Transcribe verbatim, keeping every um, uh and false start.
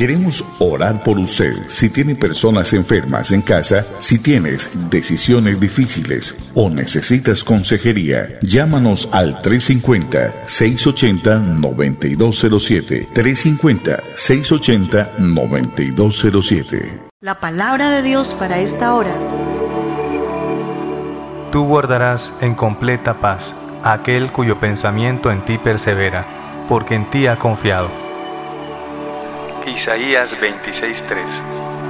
Queremos orar por usted. Si tiene personas enfermas en casa, si tienes decisiones difíciles o necesitas consejería, llámanos al tres cinco cero, seis ocho cero, nueve dos cero siete. tres cinco cero, seis ocho cero, nueve dos cero siete. La palabra de Dios para esta hora. Tú guardarás en completa paz a aquel cuyo pensamiento en ti persevera, porque en ti ha confiado. Isaías veintiséis tres.